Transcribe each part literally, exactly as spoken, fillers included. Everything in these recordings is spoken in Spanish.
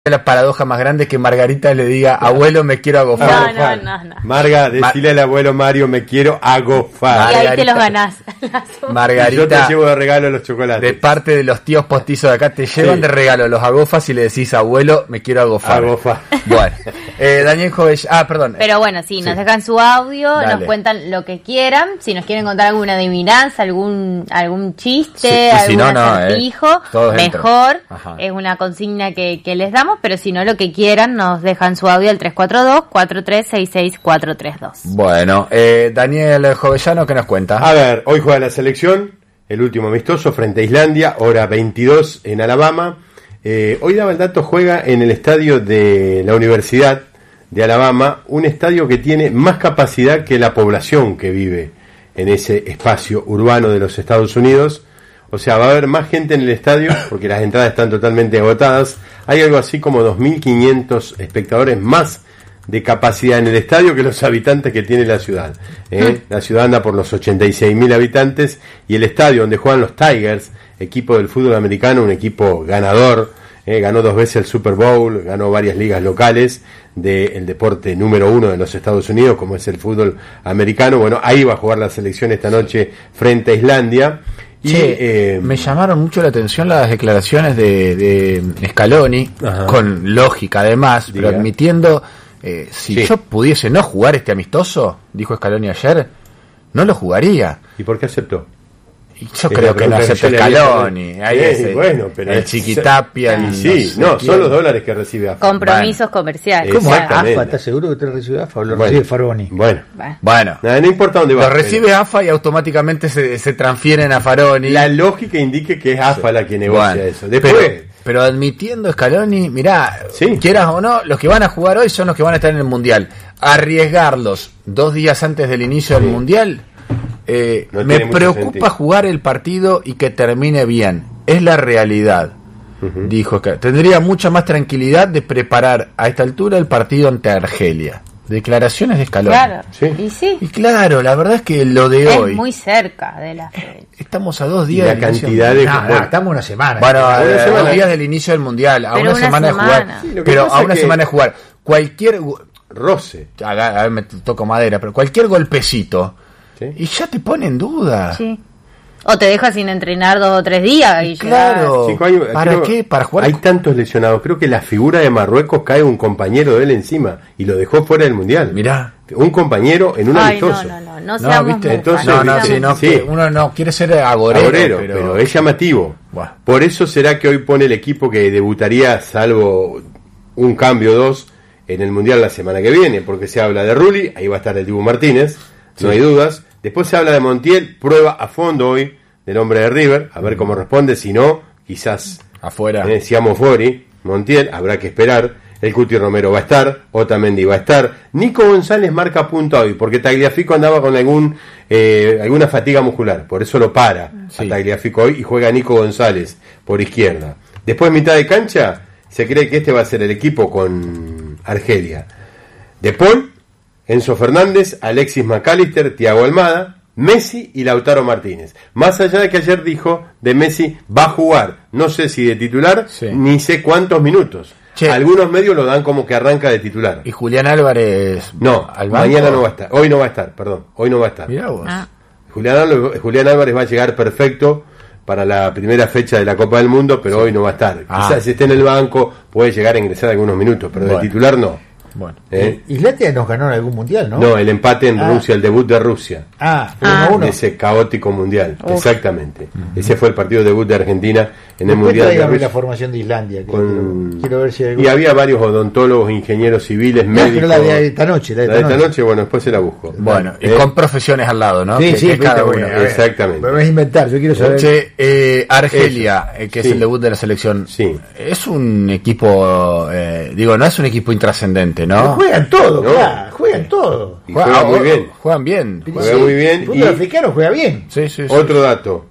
La paradoja más grande es que Margarita le diga, abuelo, me quiero agofar. No, no, no, no. Marga, decile Mar- al abuelo Mario, me quiero agofar. Y ahí te los ganás. Margarita, yo te llevo de regalo los chocolates. De parte de los tíos postizos de acá, te llevan sí. de regalo los agofas y le decís, abuelo, me quiero agofar. Agofar. Bueno, eh, Daniel Jovell, ah, perdón. Pero bueno, sí, nos sí. dejan su audio, Dale. nos cuentan lo que quieran, si nos quieren contar alguna adivinanza, algún algún chiste, sí, algún si no, no, acertijo, eh, mejor, es una consigna que, que les damos, pero si no, lo que quieran, nos dejan su audio al tres cuatro dos, cuatro tres seis seis, cuatro tres dos. Bueno, eh, Daniel Jovellano, ¿qué nos cuenta? A ver, hoy juega la selección, el último amistoso frente a Islandia, hora veintidós en Alabama. Eh, hoy daba el dato, juega en el estadio de la Universidad de Alabama, un estadio que tiene más capacidad que la población que vive en ese espacio urbano de los Estados Unidos. O sea, va a haber más gente en el estadio porque las entradas están totalmente agotadas. Hay algo así como dos mil quinientos espectadores más de capacidad en el estadio que los habitantes que tiene la ciudad. ¿eh? La ciudad anda por los ochenta y seis mil habitantes y el estadio donde juegan los Tigers, equipo del fútbol americano, un equipo ganador, ¿eh? ganó dos veces el Super Bowl, ganó varias ligas locales del deporte número uno de los Estados Unidos, como es el fútbol americano. Bueno, ahí va a jugar la selección esta noche frente a Islandia. Y che, eh, me llamaron mucho la atención las declaraciones de, de Scaloni, ajá. con lógica además, Diga. pero admitiendo, eh, si sí. yo pudiese no jugar este amistoso, dijo Scaloni ayer, no lo jugaría. ¿Y por qué aceptó? Y yo es creo que no acepta Scaloni, ahí sí, es el, bueno, pero el Chiquitapia. El, sí, no, no son los dólares que recibe A F A. Compromisos bueno. comerciales. ¿Cómo A F A? ¿Estás seguro que te recibe A F A o lo bueno, recibe Faroni? Bueno, bueno, bueno. No, no importa dónde va. Lo recibe pero... A F A y automáticamente se, se transfieren a Faroni. La lógica indique que es A F A sí. la que negocia bueno, eso. Después... Pero, pero admitiendo Scaloni, mirá, ¿Sí? quieras o no, los que van a jugar hoy son los que van a estar en el Mundial. Arriesgarlos dos días antes del inicio sí. del Mundial... Eh, no me preocupa sentido. jugar el partido y que termine bien. Es la realidad, uh-huh. dijo que tendría mucha más tranquilidad de preparar a esta altura el partido ante Argelia. Declaraciones de Scaloni. Claro, ¿Sí? Y, sí. y claro, la verdad es que lo de es hoy. Es muy cerca de la fecha. Estamos a dos días de la cantidad de. No, no, estamos una semana. Bueno, a, a dos días del inicio del mundial, a una, una semana, semana de jugar. Sí, pero a una semana de jugar. Cualquier. Roce. A, a ver, me toco madera, pero cualquier golpecito. ¿Sí? Y ya te pone en duda. Sí. O te deja sin entrenar dos o tres días. Y claro. Ya... Cinco ¿Para creo, qué? Para jugar. Hay tantos lesionados. Creo que la figura de Marruecos cae un compañero de él encima y lo dejó fuera del mundial. Mirá. Un compañero en un Ay, amistoso. No, no, no. No, no ¿viste? Entonces, no, no, sí, no, sí. uno no quiere ser agorero, agorero pero... pero es llamativo. Buah. Por eso será que hoy pone el equipo que debutaría, salvo un cambio dos, en el mundial la semana que viene, porque se habla de Rulli, ahí va a estar el Dibu Martínez, sí. no hay dudas. Después se habla de Montiel, prueba a fondo hoy del hombre de River, a ver cómo responde, si no, quizás afuera. Eh, Siamo Fori, Montiel, habrá que esperar. El Cuti Romero va a estar, Otamendi va a estar. Nico González marca punto hoy, porque Tagliafico andaba con algún eh, alguna fatiga muscular, por eso lo para sí. a Tagliafico hoy y juega Nico González por izquierda. Después, mitad de cancha, se cree que este va a ser el equipo con Argelia. De Paul, Enzo Fernández, Alexis McAllister, Thiago Almada, Messi y Lautaro Martínez. Más allá de que ayer dijo de Messi va a jugar, no sé si de titular, sí. ni sé cuántos minutos. Che. Algunos medios lo dan como que arranca de titular. ¿Y Julián Álvarez? No, mañana no va a estar. Hoy no va a estar, perdón. Hoy no va a estar. Mirá vos. Ah. Julián, Julián Álvarez va a llegar perfecto para la primera fecha de la Copa del Mundo, pero sí. hoy no va a estar. Ah. Quizás si esté en el banco puede llegar a ingresar algunos minutos, pero bueno. de titular no. Bueno. ¿Eh? Islandia nos ganó en algún mundial, ¿no? No, el empate en ah. Rusia, el debut de Rusia. Ah, ah. uno a uno. Ese caótico mundial, Uf. exactamente. Uh-huh. Ese fue el partido debut de Argentina en el Después mundial de Rusia. Rusia. La formación de Islandia. Que Con... quiero ver si hay y había varios odontólogos, ingenieros civiles, no, médicos. Pero la de esta noche, la de esta, la de esta noche. noche, bueno, después se la busco. Bueno, ¿Eh? y con profesiones al lado, ¿no? Sí, que, sí, que cada uno. Exactamente. Pero es inventar, yo quiero saber. Che, eh, Argelia, eh, que sí. es el debut de la selección, sí. es un equipo, eh, digo, no es un equipo intrascendente, ¿no? Pero juegan todo, no. claro, juegan todo. Y juegan muy bien. Juegan bien. Juega muy bien. El fútbol africano juega bien. Sí, sí, sí. Otro dato.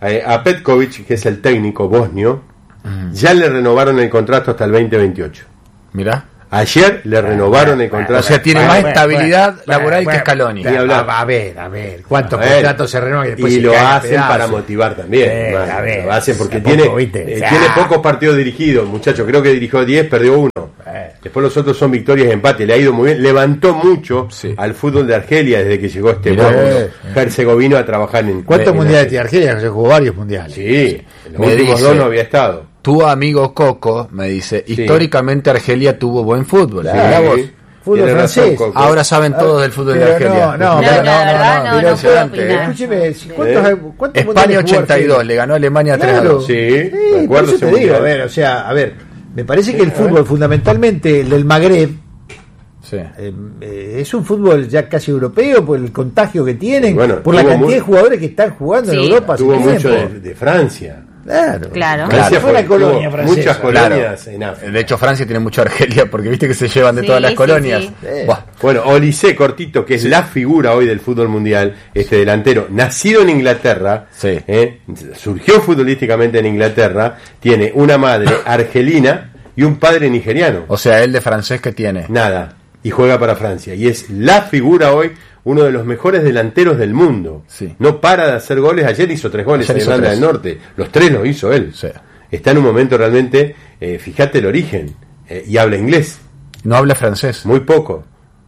A Petkovic, que es el técnico bosnio, uh-huh. ya le renovaron el contrato hasta el veinte veintiocho. Mirá. Ayer le renovaron el contrato. O sea, tiene bueno, más bueno, estabilidad bueno, laboral bueno, que Scaloni. bueno, a, a ver, a ver, ¿cuántos A ver, contratos se renovan? Y, después y se lo caen a hacen pedazos? para motivar también. Eh, man, a ver, lo hacen porque tampoco, tiene, ¿viste? eh, O sea, tiene pocos partidos dirigidos, muchachos. Creo que dirigió diez, perdió uno. Eh. Después los otros son victorias y empate. Le ha ido muy bien. Levantó mucho Sí. al fútbol de Argelia desde que llegó este Mirá, pueblo eh, herzegovino a trabajar en. ¿Cuántos en mundiales Argelia. tiene Argelia? Se jugó varios mundiales. Sí, en los Me últimos dice- dos no había estado. Tu amigo Coco me dice, históricamente Argelia tuvo buen fútbol. Sí. Mirá vos. Fútbol Tiene razón, francés. Coco. Ahora saben todos del fútbol de Pero Argelia. no, no, No, pero la verdad no, no, impresionante, puedo ¿eh? opinar. Escúcheme, si- ¿cuántos, Eh. cuántos España mundiales jugó ochenta y dos, Argelia? le ganó a Alemania tres a Claro. dos. Sí, Sí, me por acuerdo eso ese te digo, a mundial. ver, o sea, a ver, me parece que el a ver. fútbol, fundamentalmente el del Magreb, Sí. eh, eh, es un fútbol ya casi europeo por el contagio que tienen, Bueno, por la tuvo cantidad muy- de jugadores que están jugando en Sí. Europa hace Tuvo tiempo. mucho de, de Francia. Claro. Claro. Francia Fue una tuvo colonia francesa. muchas colonias en África. De hecho, Francia tiene mucho Argelia porque viste que se llevan de Sí, todas las sí, colonias. sí. Eh. Buah. Bueno, Olise Cortito, que es la figura hoy del fútbol mundial, este delantero, nacido en Inglaterra, Sí. eh, surgió futbolísticamente en Inglaterra, tiene una madre argelina y un padre nigeriano. O sea, él de francés que tiene. Nada. Y juega para Francia. Y es la figura hoy, uno de los mejores delanteros del mundo. Sí. No para de hacer goles. Ayer hizo tres goles Ayer en hizo Irlanda tres. del Norte. Los tres los hizo él. Sí. Está en un momento realmente, eh, fíjate el origen. eh, y habla inglés. No habla francés. Muy poco.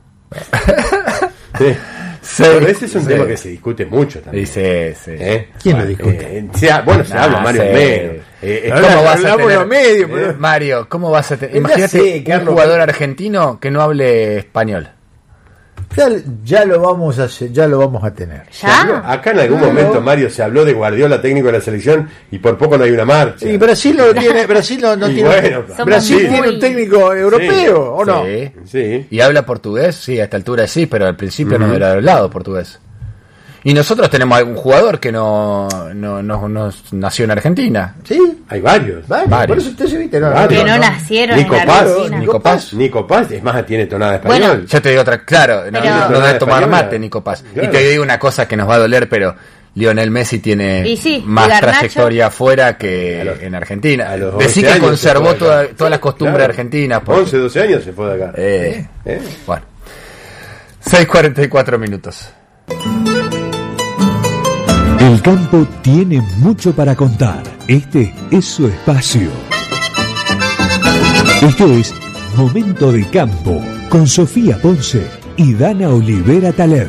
Sí. Sí. Bueno, ese es un Sí. tema que se discute mucho también. Dice, sí. ¿Eh? ¿Quién lo discute? Eh, se ha- bueno, se Nah, habla Mario sí. menos. Eh, es Ahora como ¿Cómo vas a hablamos tener- los medios, pero- Eh, Mario, ¿cómo vas a tener? Ya Imagínate sé, un Carlos, jugador pero- argentino que no hable español. Ya, ya lo vamos a hacer, ya lo vamos a tener. se habló- ¿Ya? Acá en algún Claro. momento, Mario, se habló de Guardiola, técnico de la selección, y por poco no hay una marcha. Y Brasil no tiene, Brasil no, no Y tiene. bueno, Somos Brasil muy- tiene un técnico europeo, Sí, ¿o no? Sí. Sí. ¿Y habla portugués? Sí, a esta altura sí, pero al principio no era hablado portugués. Y nosotros tenemos algún jugador que no, no, no, no nació en Argentina. Sí, Hay varios. vale, Varios. por eso usted se viste, no, Varios. Que no nacieron Nico en Paz, Argentina. Nico Paz. Nico Paz, es más, tiene tonada Bueno, español. Ya te digo otra, claro, no, Pero- no debe tomar Española. mate, Nico Paz. Claro. Y te digo una cosa que nos va a doler, pero Lionel Messi tiene Y sí, más y Garnacho. trayectoria afuera que A los- en Argentina. a los Decir once que años conservó se fue toda- acá. todas las costumbres Claro. argentinas. porque- once, doce años se fue de acá. Eh, ¿Eh? Bueno, seis cuarenta y cuatro minutos. El campo tiene mucho para contar. Este es su espacio. Esto es Momento de Campo con Sofía Ponce y Dana Olivera Taleb.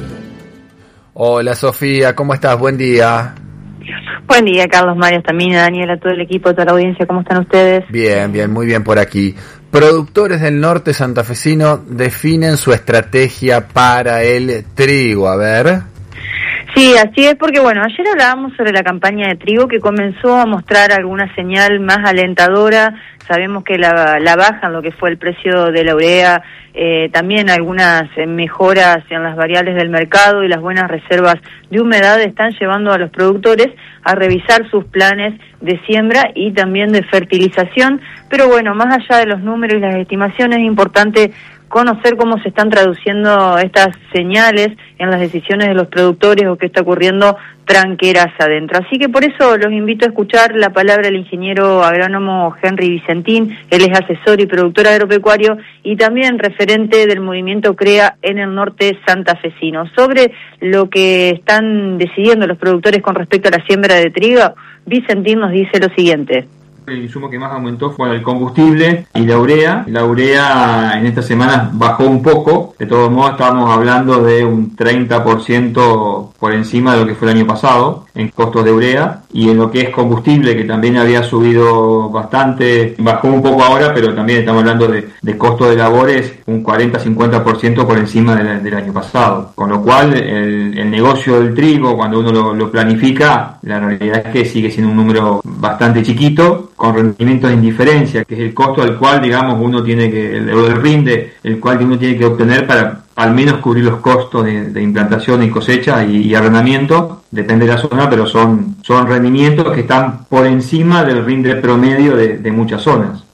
Hola Sofía, ¿cómo estás? Buen día. Buen día, Carlos, Mario, Tamina, Daniela, todo el equipo, toda la audiencia, ¿cómo están ustedes? Bien, bien, muy bien por aquí. Productores del norte santafesino definen su estrategia para el trigo. A ver. Sí, así es, porque bueno, ayer hablábamos sobre la campaña de trigo que comenzó a mostrar alguna señal más alentadora. Sabemos que la, la baja en lo que fue el precio de la urea, eh, también algunas eh, mejoras en las variables del mercado y las buenas reservas de humedad están llevando a los productores a revisar sus planes de siembra y también de fertilización. Pero bueno, más allá de los números y las estimaciones, es importante conocer cómo se están traduciendo estas señales en las decisiones de los productores o qué está ocurriendo tranqueras adentro. Así que por eso los invito a escuchar la palabra del ingeniero agrónomo Henry Vicentín. Él es asesor y productor agropecuario y también referente del movimiento CREA en el norte santafesino. Sobre lo que están decidiendo los productores con respecto a la siembra de trigo, Vicentín nos dice lo siguiente. El insumo que más aumentó fue el combustible y la urea. La urea en estas semanas bajó un poco. De todos modos, estábamos hablando de un treinta por ciento por encima de lo que fue el año pasado en costos de urea. Y en lo que es combustible, que también había subido bastante, bajó un poco ahora, pero también estamos hablando de, de costo de labores un cuarenta a cincuenta por ciento por encima del, del año pasado. Con lo cual, el, el negocio del trigo, cuando uno lo, lo planifica, la realidad es que sigue siendo un número bastante chiquito, con rendimientos de indiferencia, que es el costo al cual, digamos, uno tiene que, el, el rinde, el cual uno tiene que obtener para al menos cubrir los costos de, de implantación y cosecha y, y arrendamiento, depende de la zona, pero son, son rendimientos que están por encima del rinde promedio de, de muchas zonas.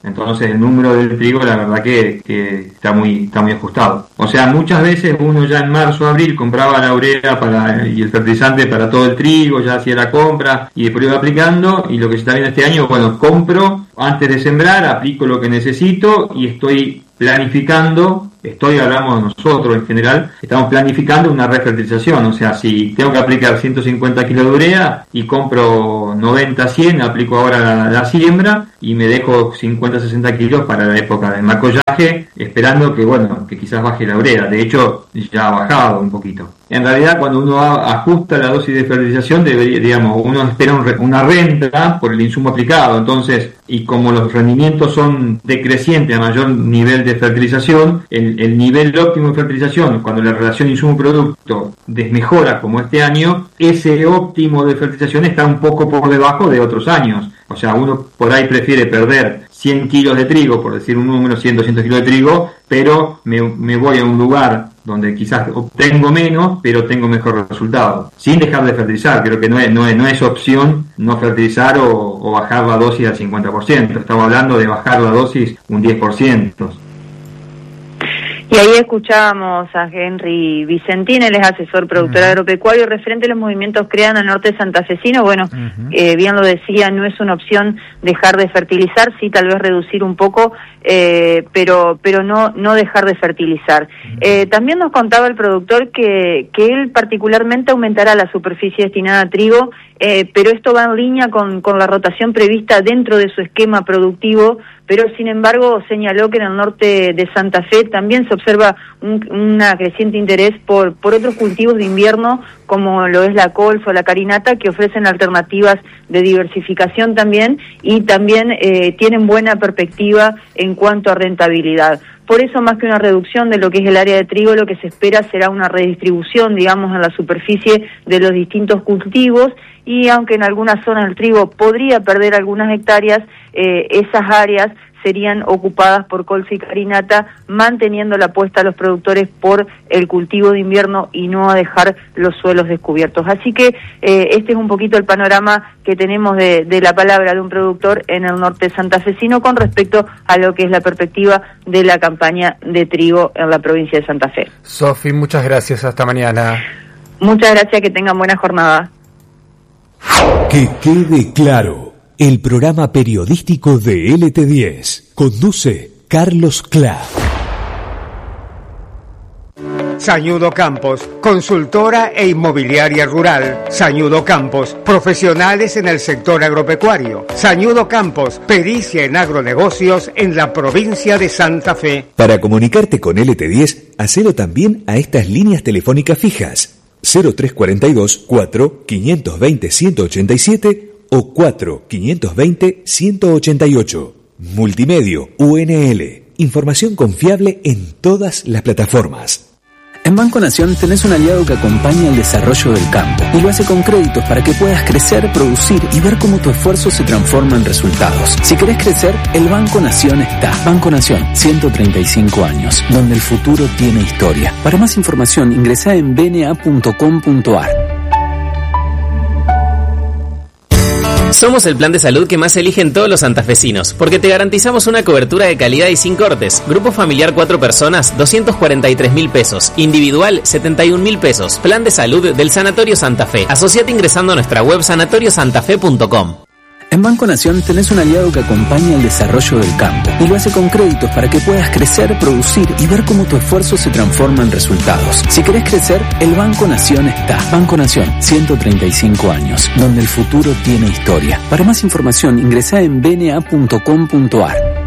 Entonces el número del trigo la verdad que, que está muy está muy ajustado. O sea, muchas veces uno ya en marzo, abril compraba la urea para y el fertilizante para todo el trigo, ya hacía la compra y después iba aplicando, y lo que se está viendo este año, bueno, compro antes de sembrar, aplico lo que necesito y estoy planificando, estoy, hablamos nosotros en general, estamos planificando una refertilización, o sea, si tengo que aplicar ciento cincuenta kilos de urea y compro noventa, cien, aplico ahora la, la siembra y me dejo cincuenta, sesenta kilos para la época del macollaje, esperando que, bueno, que quizás baje la urea. De hecho, ya ha bajado un poquito. En realidad, cuando uno ajusta la dosis de fertilización, debería, digamos, uno espera un, una renta por el insumo aplicado. Entonces, y como los rendimientos son decrecientes a mayor nivel de fertilización, el, el nivel óptimo de fertilización, cuando la relación insumo-producto desmejora como este año, ese óptimo de fertilización está un poco por debajo de otros años. O sea, uno por ahí prefiere perder cien kilos de trigo, por decir un número, cien, doscientos kilos de trigo, pero me, me voy a un lugar donde quizás obtengo menos, pero tengo mejor resultado, sin dejar de fertilizar. Creo que no es, no es, no es opción no fertilizar o, o bajar la dosis al cincuenta por ciento. Estamos hablando de bajar la dosis un diez por ciento. Y ahí escuchábamos a Henry Vicentín, él es asesor productor uh-huh. agropecuario, referente a los movimientos Crean al norte santafesino. Bueno, uh-huh. eh, bien lo decía, no es una opción dejar de fertilizar, sí, tal vez reducir un poco, eh, pero pero no no dejar de fertilizar. Uh-huh. Eh, también nos contaba el productor que, que él particularmente aumentará la superficie destinada a trigo, eh, pero esto va en línea con, con la rotación prevista dentro de su esquema productivo, pero sin embargo señaló que en el norte de Santa Fe también se observa un una creciente interés por, por otros cultivos de invierno, como lo es la colza o la carinata, que ofrecen alternativas de diversificación también, y también eh, tienen buena perspectiva en cuanto a rentabilidad. Por eso, más que una reducción de lo que es el área de trigo, lo que se espera será una redistribución, digamos, en la superficie de los distintos cultivos, y aunque en algunas zonas el trigo podría perder algunas hectáreas, eh, esas áreas serían ocupadas por colza y carinata, manteniendo la apuesta a los productores por el cultivo de invierno y no a dejar los suelos descubiertos. Así que eh, este es un poquito el panorama que tenemos de, de la palabra de un productor en el norte santafesino con respecto a lo que es la perspectiva de la campaña de trigo en la provincia de Santa Fe. Sofi, muchas gracias, hasta mañana. Muchas gracias, que tengan buena jornada. Que quede claro. El programa periodístico de L T diez. Conduce Carlos Clá. Sañudo Campos, consultora e inmobiliaria rural. Sañudo Campos, profesionales en el sector agropecuario. Sañudo Campos, pericia en agronegocios en la provincia de Santa Fe. Para comunicarte con L T diez, hacelo también a estas líneas telefónicas fijas. cero tres cuarenta y dos, cuatro, quinientos veinte, ciento ochenta y siete o cuatro, quinientos veinte, ciento ochenta y ocho. Multimedio U N L. Información confiable en todas las plataformas. En Banco Nación tenés un aliado que acompaña el desarrollo del campo y lo hace con créditos para que puedas crecer, producir y ver cómo tu esfuerzo se transforma en resultados. Si querés crecer, el Banco Nación está. Banco Nación, ciento treinta y cinco años, donde el futuro tiene historia. Para más información, ingresá en b n a punto com punto a r. Somos el plan de salud que más eligen todos los santafesinos, porque te garantizamos una cobertura de calidad y sin cortes. Grupo familiar cuatro personas, doscientos cuarenta y tres mil pesos. Individual, setenta y un mil pesos. Plan de salud del Sanatorio Santa Fe. Asociate ingresando a nuestra web sanatorios santa fe punto com. En Banco Nación tenés un aliado que acompaña el desarrollo del campo y lo hace con créditos para que puedas crecer, producir y ver cómo tu esfuerzo se transforma en resultados. Si querés crecer, el Banco Nación está. Banco Nación, ciento treinta y cinco años, donde el futuro tiene historia. Para más información, ingresá en b n a punto com punto a r.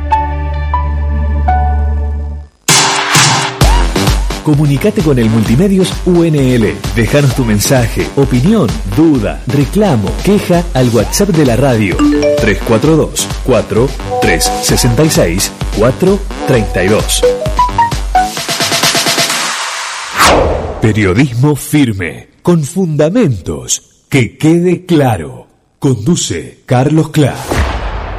Comunicate con el Multimedios U N L. Déjanos tu mensaje, opinión, duda, reclamo, queja al WhatsApp de la radio. tres cuatro dos, cuatro, tres seis seis, cuatro tres dos. Periodismo firme, con fundamentos. Que quede claro. Conduce Carlos Clá.